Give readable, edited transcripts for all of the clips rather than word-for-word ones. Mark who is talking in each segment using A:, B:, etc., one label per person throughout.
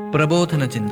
A: പ്രബോധന ചിന്ത.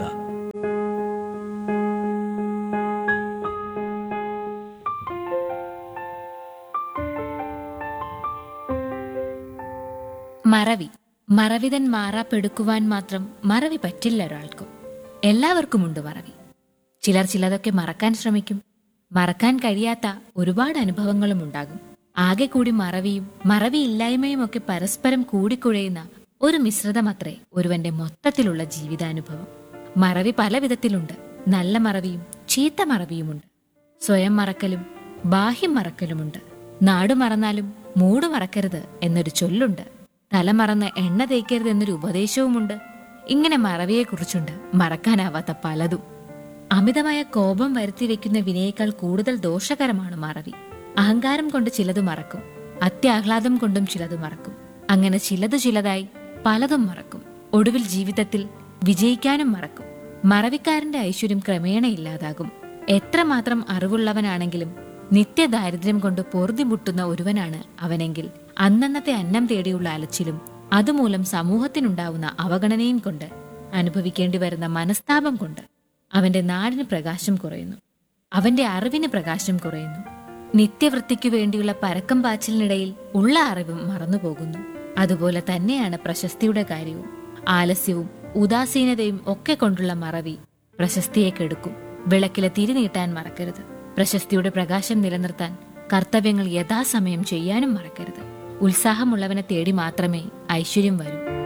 B: മറവി. മറവിതൻ മാറാപ്പെടുക്കുവാൻ മാത്രം മറവി പറ്റില്ല ഒരാൾക്കും. എല്ലാവർക്കുമുണ്ട് മറവി. ചിലർ ചിലതൊക്കെ മറക്കാൻ ശ്രമിക്കും. മറക്കാൻ കഴിയാത്ത ഒരുപാട് അനുഭവങ്ങളും ഉണ്ടാകും. ആകെ കൂടി മറവിയും മറവിയില്ലായ്മയും ഒക്കെ പരസ്പരം കൂടിക്കുഴയുന്ന ഒരു മിശ്രിതമത്രേ ഒരുവന്റെ മൊത്തത്തിലുള്ള ജീവിതാനുഭവം. മറവി പല വിധത്തിലുണ്ട്. നല്ല മറവിയും ചീത്ത മറവിയുമുണ്ട്. സ്വയം മറക്കലും ബാഹ്യം മറക്കലുമുണ്ട്. നാടു മറന്നാലും മൂട് മറക്കരുത് എന്നൊരു ചൊല്ലുണ്ട്. തല മറന്ന് എണ്ണ തേക്കരുത് എന്നൊരു ഉപദേശവുമുണ്ട്. ഇങ്ങനെ മറവിയെക്കുറിച്ചുണ്ട് മറക്കാനാവാത്ത പലതും. അമിതമായ കോപം വരുത്തിവെക്കുന്ന വിനയേക്കാൾ കൂടുതൽ ദോഷകരമാണ് മറവി. അഹങ്കാരം കൊണ്ട് ചിലത് മറക്കും, അത്യാഹ്ലാദം കൊണ്ടും ചിലത് മറക്കും. അങ്ങനെ ചിലതായി പലതും മറക്കും. ഒടുവിൽ ജീവിതത്തിൽ വിജയിക്കാനും മറക്കും. മറവിക്കാരന്റെ ഐശ്വര്യം ക്രമേണ ഇല്ലാതാകും. എത്രമാത്രം അറിവുള്ളവനാണെങ്കിലും നിത്യദാരിദ്ര്യം കൊണ്ട് പൊറുതിമുട്ടുന്ന ഒരുവനാണ് അവനെങ്കിൽ അന്നന്നത്തെ അന്നം തേടിയുള്ള അലച്ചിലും അതുമൂലം സമൂഹത്തിനുണ്ടാവുന്ന അവഗണനയും കൊണ്ട് അനുഭവിക്കേണ്ടി വരുന്ന മനസ്താപം കൊണ്ട് അവന്റെ നാടിന് പ്രകാശം കുറയുന്നു, അവന്റെ അറിവിന് പ്രകാശം കുറയുന്നു. നിത്യവൃത്തിക്കു വേണ്ടിയുള്ള പരക്കം പാച്ചിലിനിടയിൽ ഉള്ള അറിവും മറന്നുപോകുന്നു. അതുപോലെ തന്നെയാണ് പ്രശസ്തിയുടെ കാര്യവും. ആലസ്യവും ഉദാസീനതയും ഒക്കെ കൊണ്ടുള്ള മറവി പ്രശസ്തിയെ കെടുക്കും. വിളക്കിലെ തിരി നീട്ടാൻ മറക്കരുത്. പ്രശസ്തിയുടെ പ്രകാശം നിലനിർത്താൻ കർത്തവ്യങ്ങൾ യഥാസമയം ചെയ്യാനും മറക്കരുത്. ഉത്സാഹമുള്ളവനെ തേടി മാത്രമേ ഐശ്വര്യം വരൂ.